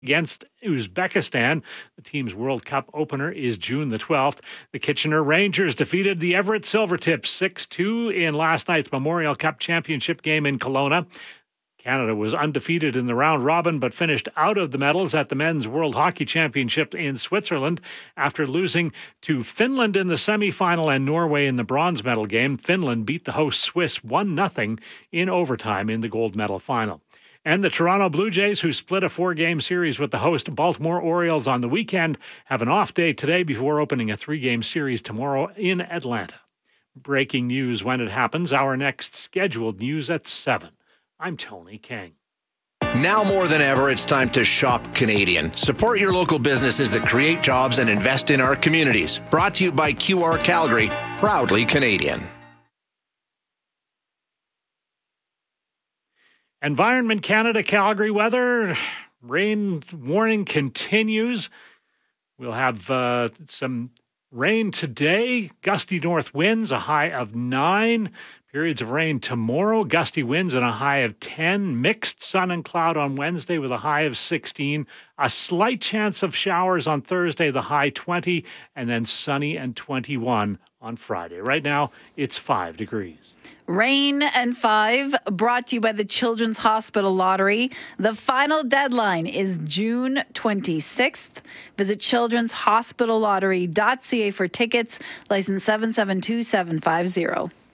against Uzbekistan. The team's World Cup opener is June the 12th. The Kitchener Rangers defeated the Everett Silvertips 6-2 in last night's Memorial Cup championship game in Kelowna. Canada was undefeated in the round robin, but finished out of the medals at the Men's World Hockey Championship in Switzerland after losing to Finland in the semifinal and Norway in the bronze medal game. Finland beat the host Swiss 1-0 in overtime in the gold medal final. And the Toronto Blue Jays, who split a 4-game series with the host Baltimore Orioles on the weekend, have an off day today before opening a 3-game series tomorrow in Atlanta. Breaking news when it happens. Our next scheduled news at 7. I'm Tony King. Now more than ever, it's time to shop Canadian. Support your local businesses that create jobs and invest in our communities. Brought to you by QR Calgary, proudly Canadian. Environment Canada Calgary weather. Rain warning continues. We'll have some rain today. Gusty north winds, a high of 9. Periods of rain tomorrow, gusty winds and a high of 10. Mixed sun and cloud on Wednesday with a high of 16. A slight chance of showers on Thursday, the high 20. And then sunny and 21 on Friday. Right now, it's 5 degrees. Rain and 5, brought to you by the Children's Hospital Lottery. The final deadline is June 26th. Visit childrenshospitallottery.ca for tickets. License 772750.